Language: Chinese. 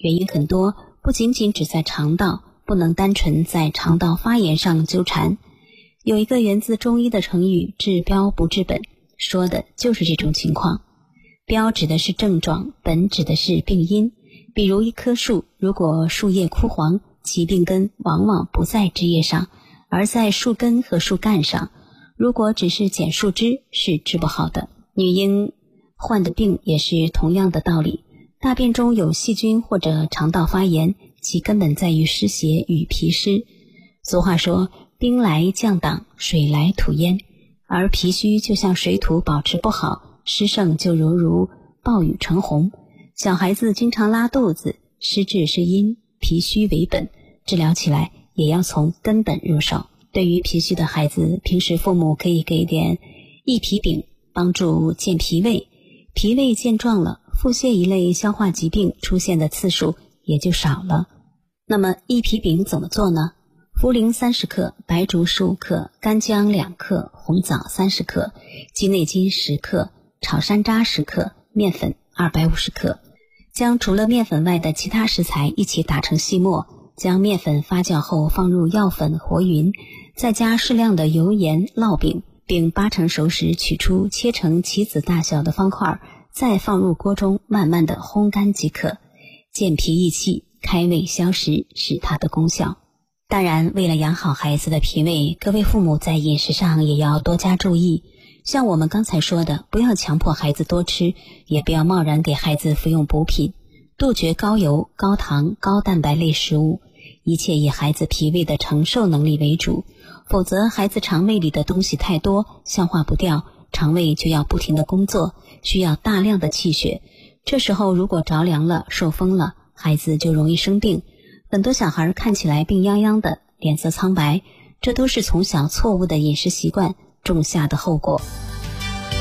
原因很多，不仅仅只在肠道，不能单纯在肠道发炎上纠缠。有一个源自中医的成语治标不治本，说的就是这种情况。标指的是症状，本指的是病因。比如一棵树，如果树叶枯黄，其病根往往不在枝叶上，而在树根和树干上。如果只是剪树枝，是治不好的。女婴患的病也是同样的道理，大便中有细菌或者肠道发炎，其根本在于湿邪与脾湿。俗话说，兵来将挡，水来土淹，而脾虚就像水土保持不好，湿盛就犹如暴雨成洪。小孩子经常拉肚子，湿滞是因，脾虚为本，治疗起来也要从根本入手。对于脾虚的孩子，平时父母可以给点益脾饼，帮助健脾胃。脾胃健壮了，腹泻一类消化疾病出现的次数也就少了。那么益脾饼怎么做呢？茯苓30克，白术15克，干姜2克，红枣30克，鸡内金10克，炒山楂10克，面粉250克。将除了面粉外的其他食材一起打成细末，将面粉发酵后放入药粉和匀，再加适量的油盐烙饼，并8成熟时取出，切成棋子大小的方块，再放入锅中慢慢的烘干即可。健脾益气，开胃消食是它的功效。当然，为了养好孩子的脾胃，各位父母在饮食上也要多加注意。像我们刚才说的，不要强迫孩子多吃，也不要贸然给孩子服用补品，杜绝高油、高糖、高蛋白类食物，一切以孩子脾胃的承受能力为主，否则孩子肠胃里的东西太多，消化不掉，肠胃就要不停的工作，需要大量的气血。这时候如果着凉了、受风了，孩子就容易生病。很多小孩看起来病殃殃的，脸色苍白，这都是从小错误的饮食习惯种下的后果。